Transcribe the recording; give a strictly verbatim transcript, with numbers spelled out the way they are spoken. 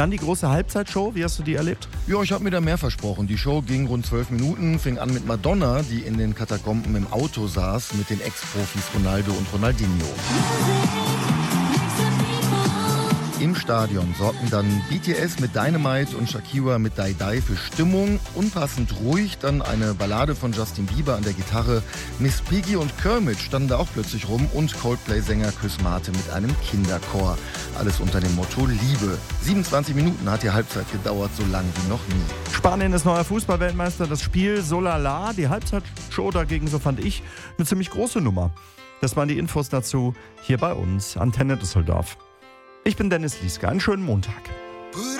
Dann die große Halbzeitshow, wie hast du die erlebt? Ja, ich habe mir da mehr versprochen. Die Show ging rund zwölf Minuten, fing an mit Madonna, die in den Katakomben im Auto saß, mit den Ex-Profis Ronaldo und Ronaldinho. Im Stadion sorgten dann B T S mit Dynamite und Shakira mit Die Die für Stimmung. Unpassend ruhig dann eine Ballade von Justin Bieber an der Gitarre. Miss Piggy und Kermit standen da auch plötzlich rum und Coldplay-Sänger Chris Martin mit einem Kinderchor. Alles unter dem Motto Liebe. siebenundzwanzig Minuten hat die Halbzeit gedauert, so lang wie noch nie. Spanien ist neuer Fußballweltmeister. Das Spiel so lala, die Halbzeitshow dagegen, so fand ich, eine ziemlich große Nummer. Das waren die Infos dazu hier bei uns, Antenne Düsseldorf. Ich bin Dennis Lieske. Einen schönen Montag.